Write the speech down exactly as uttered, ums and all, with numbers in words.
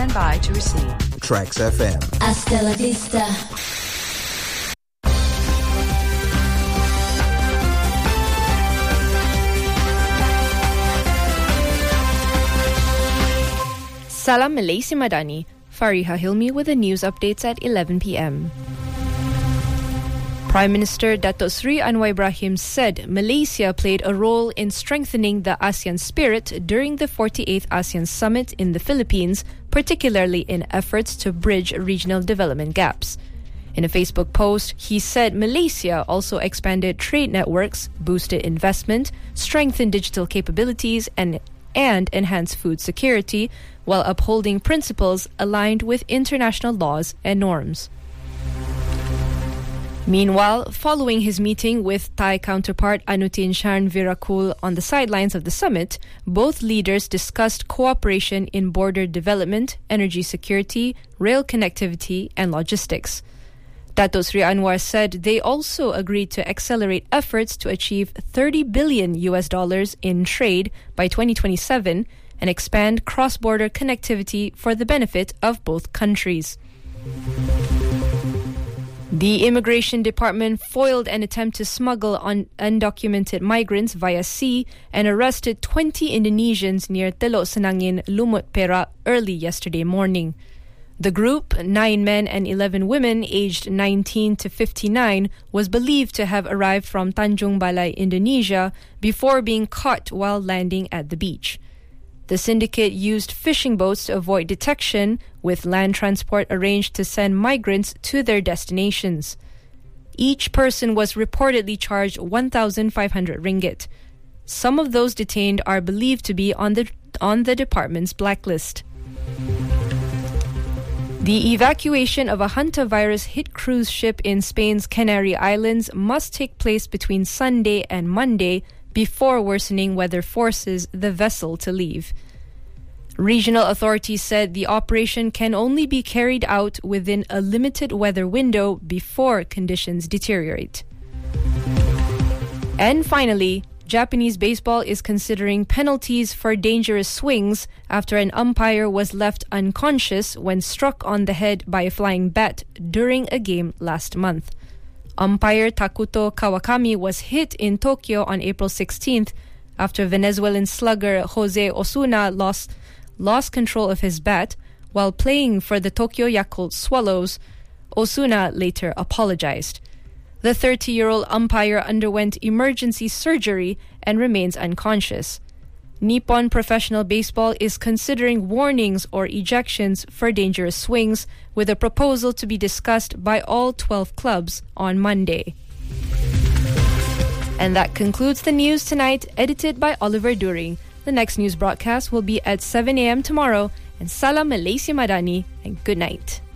stand by to receive. Trax F M. Hasta la vista. Salam Malaysia Madani. Fariha Hilmi with the news updates at eleven p.m. Prime Minister Dato Sri Anwar Ibrahim said Malaysia played a role in strengthening the ASEAN spirit during the forty-eighth ASEAN Summit in the Philippines, particularly in efforts to bridge regional development gaps. In a Facebook post, he said Malaysia also expanded trade networks, boosted investment, strengthened digital capabilities, and and enhance food security while upholding principles aligned with international laws and norms. Meanwhile, following his meeting with Thai counterpart Anutin Charnvirakul on the sidelines of the summit, both leaders discussed cooperation in border development, energy security, rail connectivity, and logistics. Dato Sri Anwar said they also agreed to accelerate efforts to achieve thirty billion U S dollars in trade by twenty twenty-seven and expand cross-border connectivity for the benefit of both countries. The Immigration Department foiled an attempt to smuggle on undocumented migrants via sea and arrested twenty Indonesians near Teluk Senangin, Lumut Perak early yesterday morning. The group, nine men and eleven women aged nineteen to fifty-nine, was believed to have arrived from Tanjung Balai, Indonesia, before being caught while landing at the beach. The syndicate used fishing boats to avoid detection, with land transport arranged to send migrants to their destinations. Each person was reportedly charged one thousand five hundred ringgit. Some of those detained are believed to be on the on the department's blacklist. The evacuation of a hantavirus-hit cruise ship in Spain's Canary Islands must take place between Sunday and Monday before worsening weather forces the vessel to leave. Regional authorities said the operation can only be carried out within a limited weather window before conditions deteriorate. And finally, Japanese baseball is considering penalties for dangerous swings after an umpire was left unconscious when struck on the head by a flying bat during a game last month. Umpire Takuto Kawakami was hit in Tokyo on April sixteenth after Venezuelan slugger Jose Osuna lost, lost control of his bat while playing for the Tokyo Yakult Swallows. Osuna later apologized. The thirty-year-old umpire underwent emergency surgery and remains unconscious. Nippon Professional Baseball is considering warnings or ejections for dangerous swings, with a proposal to be discussed by all twelve clubs on Monday. And that concludes the news tonight, edited by Oliver During. The next news broadcast will be at seven a.m. tomorrow. And Salam Malaysia Madani, and good night.